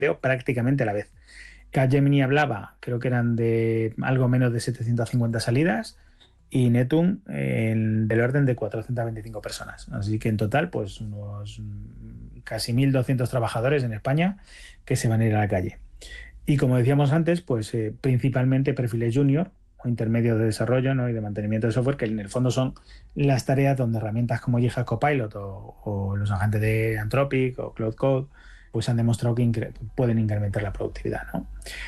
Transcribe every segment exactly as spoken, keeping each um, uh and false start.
empleo prácticamente a la vez. Capgemini hablaba, creo que eran de algo menos de setecientas cincuenta salidas, y Netum eh, del orden de cuatrocientas veinticinco personas. Así que en total, pues unos mm, casi mil doscientos trabajadores en España que se van a ir a la calle. Y como decíamos antes, pues eh, principalmente perfiles junior o intermedio de desarrollo, ¿no? y de mantenimiento de software, que en el fondo son las tareas donde herramientas como GitHub Copilot o, o los agentes de Anthropic o Cloud Code pues han demostrado que incre pueden incrementar la productividad, ¿no?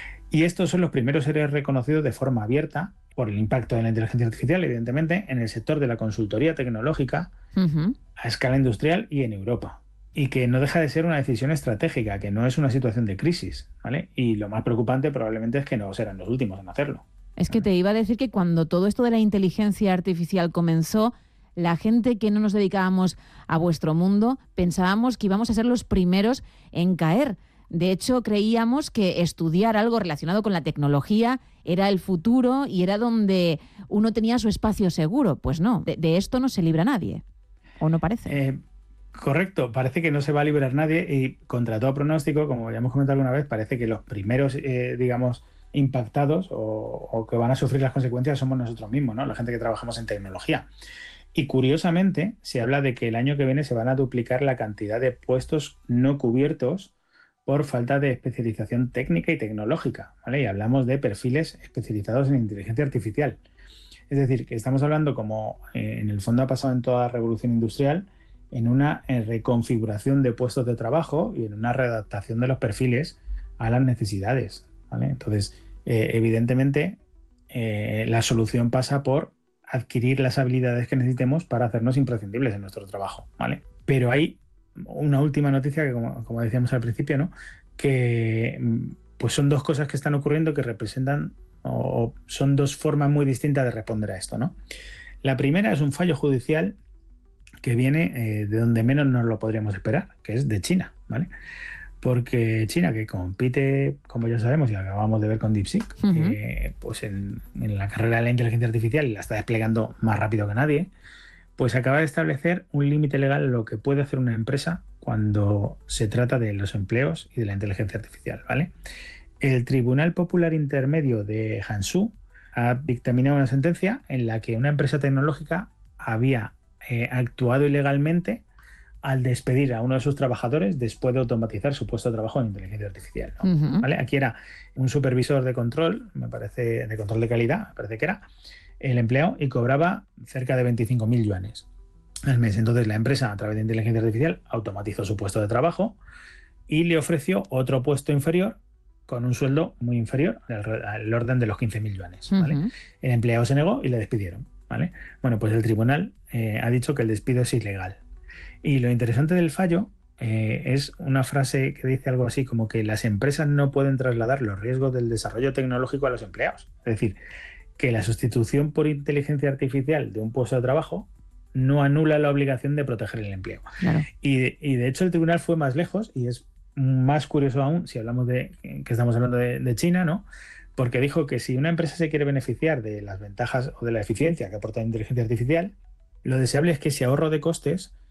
Y estos son los primeros seres reconocidos de forma abierta por el impacto de la inteligencia artificial, evidentemente, en el sector de la consultoría tecnológica Uh-huh. a escala industrial y en Europa. Y que no deja de ser una decisión estratégica, que no es una situación de crisis, ¿vale? Y lo más preocupante probablemente es que no serán los últimos en hacerlo. Es que te iba a decir que cuando todo esto de la inteligencia artificial comenzó, la gente que no nos dedicábamos a vuestro mundo pensábamos que íbamos a ser los primeros en caer. De hecho, creíamos que estudiar algo relacionado con la tecnología era el futuro y era donde uno tenía su espacio seguro. Pues no, de, de esto no se libra nadie, ¿o no parece? Eh, correcto, parece que no se va a liberar nadie y contra todo pronóstico, como ya hemos comentado alguna vez, parece que los primeros, eh, digamos, impactados o, o que van a sufrir las consecuencias somos nosotros mismos, ¿no? La gente que trabajamos en tecnología. Y curiosamente, se habla de que el año que viene se van a duplicar la cantidad de puestos no cubiertos por falta de especialización técnica y tecnológica, ¿vale? Y hablamos de perfiles especializados en inteligencia artificial. Es decir, que estamos hablando, como eh, en el fondo ha pasado en toda la revolución industrial, en una eh, reconfiguración de puestos de trabajo y en una readaptación de los perfiles a las necesidades, ¿vale? Entonces, eh, evidentemente, eh, la solución pasa por adquirir las habilidades que necesitemos para hacernos imprescindibles en nuestro trabajo, ¿vale? Pero hay una última noticia que, como, como decíamos al principio, ¿no? que pues son dos cosas que están ocurriendo que representan o son dos formas muy distintas de responder a esto, ¿no? La primera es un fallo judicial que viene eh, de donde menos nos lo podríamos esperar, que es de China, ¿vale? Porque China, que compite, como ya sabemos y acabamos de ver con DeepSeek, Uh-huh. eh, pues en, en la carrera de la inteligencia artificial y la está desplegando más rápido que nadie, pues acaba de establecer un límite legal a lo que puede hacer una empresa cuando se trata de los empleos y de la inteligencia artificial, ¿vale? El Tribunal Popular Intermedio de Hangzhou ha dictaminado una sentencia en la que una empresa tecnológica había eh, actuado ilegalmente al despedir a uno de sus trabajadores después de automatizar su puesto de trabajo en inteligencia artificial, ¿no? Uh-huh. ¿Vale? Aquí era un supervisor de control, me parece, de control de calidad, me parece que era, el empleado, y cobraba cerca de veinticinco mil yuanes al mes. Entonces la empresa, a través de inteligencia artificial, automatizó su puesto de trabajo y le ofreció otro puesto inferior con un sueldo muy inferior, al, al orden de los quince mil yuanes, ¿vale? Uh-huh. El empleado se negó y le despidieron, ¿vale? Bueno, pues el tribunal eh, ha dicho que el despido es ilegal. Y lo interesante del fallo eh, es una frase que dice algo así como que las empresas no pueden trasladar los riesgos del desarrollo tecnológico a los empleados. Es decir, que la sustitución por inteligencia artificial de un puesto de trabajo no anula la obligación de proteger el empleo. Claro. Y de, y de hecho el tribunal fue más lejos, y es más curioso aún si hablamos de que estamos hablando de, de China, ¿no? Porque dijo que si una empresa se quiere beneficiar de las ventajas o de la eficiencia que aporta la inteligencia artificial, lo deseable es que ese ahorro de costes